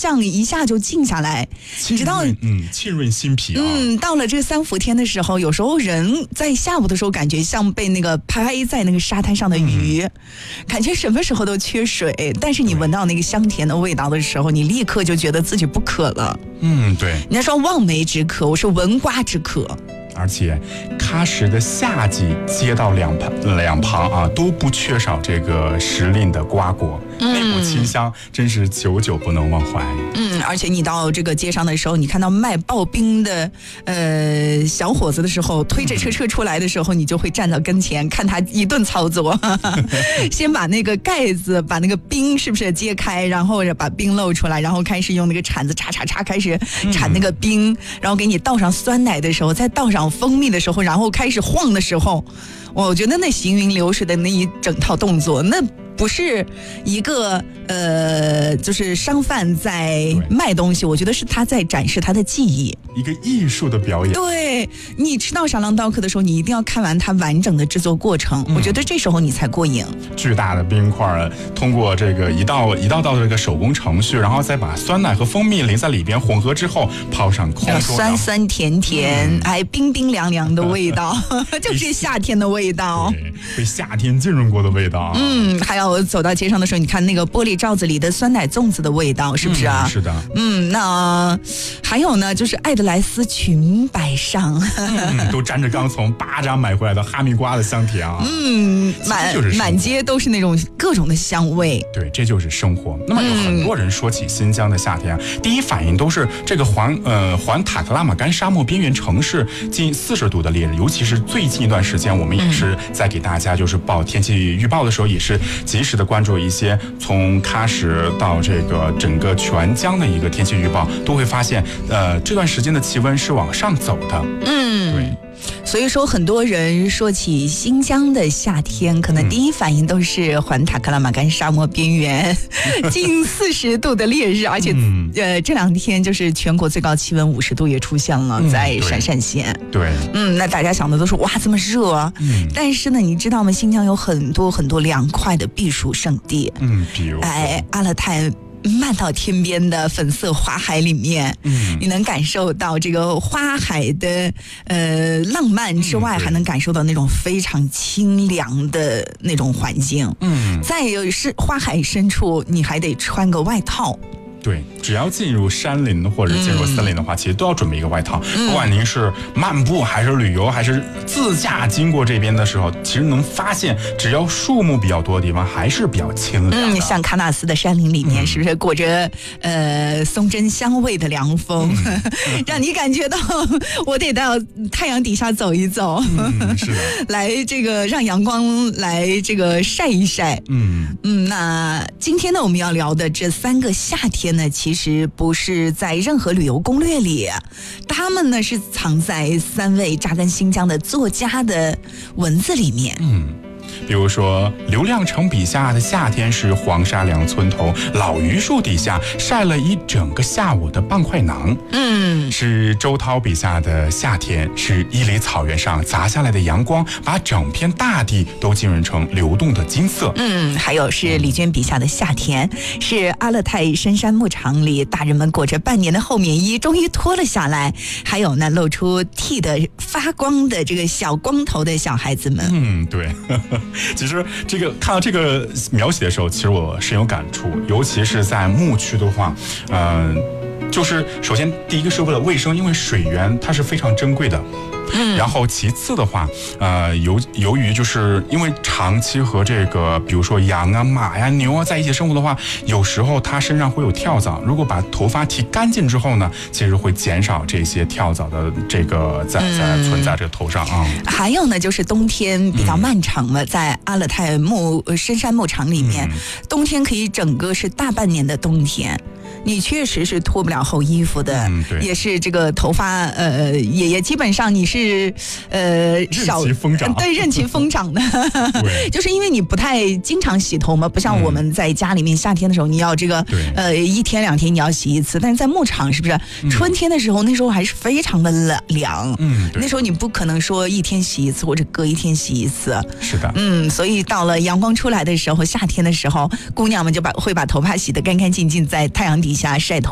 像一下就静下来，你知道， 沁润心脾啊。 到了这3伏天的时候，有时候人在下午的时候感觉像被那个拍在那个沙滩上的鱼，感觉什么时候都缺水，但是你闻到那个香甜的味道的时候，你立刻就觉得自己不渴了。 对。 人家说望梅止渴，我是闻瓜止渴。 而且喀什的夏季街道两旁啊都不缺少这个时令的瓜果，那股清香真是久久不能忘怀。 而且你到这个街上的时候，你看到卖刨冰的小伙子的时候，推着车出来的时候，你就会站到跟前看他一顿操作先把那个盖子把那个冰是不是揭开，然后把冰露出来，然后开始用那个铲子叉开始铲那个冰，然后给你倒上酸奶的时候，再倒上蜂蜜的时候，然后开始晃的时候，我觉得那行云流水的那一整套动作，那不是一个就是商贩在卖东西，我觉得是他在展示他的技艺， 一个艺术的表演。 对，你吃到沙朗道克的时候，你一定要看完它完整的制作过程，我觉得这时候你才过瘾。 巨大的冰块通过这个一道这个手工程序，然后再把酸奶和蜂蜜淋在里边混合之后，泡上空中， 酸酸甜甜，还冰冰凉凉的味道就是夏天的味道， 被夏天浸润过的味道。 还有走到街上的时候，你看那个玻璃罩子里的酸奶粽子的味道，是不是啊？ 是的。 那还有呢，就是爱德莱斯裙摆上都沾着刚从巴扎买回来的哈密瓜的香甜啊。 满街都是那种各种的香味。 对，这就是生活。那么有很多人说起新疆的夏天，第一反应都是这个环塔克拉玛干沙漠边缘城市近40度的烈日，尤其是最近一段时间，我们也是在给大家就是报天气预报的时候，也是及时的关注一些从喀什到这个整个全疆的一个天气预报，都会发现这段时间的气温是往上走的。对。 所以说很多人说起新疆的夏天，可能第一反应都是环塔克拉玛干沙漠边缘近40度的烈日，而且这2天就是全国最高气温50度也出现了，在陕陕县。 对。 那大家想的都是哇这么热啊。但是呢，你知道吗？新疆有很多很多凉快的避暑胜地。 比如阿勒泰漫到天边的粉色花海里面，你能感受到这个花海的浪漫之外，还能感受到那种非常清凉的那种环境。再有是花海深处，你还得穿个外套。 对，只要进入山林或者进入森林的话，其实都要准备一个外套。不管您是漫步还是旅游还是自驾经过这边的时候，其实能发现，只要树木比较多的地方，还是比较清凉的。 像喀纳斯的山林里面，是不是裹着松针香味的凉风，让你感觉到我得到太阳底下走一走， 是的， 来这个让阳光来这个晒一晒。那今天呢，我们要聊的这3个夏天呢，其实不是在任何旅游攻略里，他们呢是藏在3位扎根新疆的作家的文字里面。 比如说刘亮程笔下的夏天是黄沙梁村头老榆树底下晒了一整个下午的棒块馕。是周涛笔下的夏天是伊犁草原上砸下来的阳光把整片大地都浸润成流动的金色。 还有是李娟笔下的夏天是阿勒泰深山牧场里大人们裹着半年的厚棉衣终于脱了下来，还有呢露出剃得发光的这个小光头的小孩子们。 对其实这个看到这个描写的时候，其实我深有感触，尤其是在牧区的话，就是首先第一个是为了卫生，因为水源它是非常珍贵的。然后其次的话，由于就是因为长期和这个比如说羊啊、马呀、牛啊在一起生活的话，有时候它身上会有跳蚤。如果把头发剃干净之后呢，其实会减少这些跳蚤的这个在存在这个头上啊。 还有呢，就是冬天比较漫长嘛，在阿勒泰深山牧场里面，冬天可以整个是大半年的冬天。你确实是脱不了厚衣服的，也是这个头发也基本上你是任其疯长， 对，任其疯长的就是因为你不太经常洗头嘛，不像我们在家里面夏天的时候你要这个1天2天你要洗一次，但是在牧场是不是春天的时候，那时候还是非常的凉，那时候你不可能说1天洗一次或者隔1天洗一次。 是的， 所以到了阳光出来的时候，夏天的时候，姑娘们就会把头发洗得干干净净，在太阳底下晒头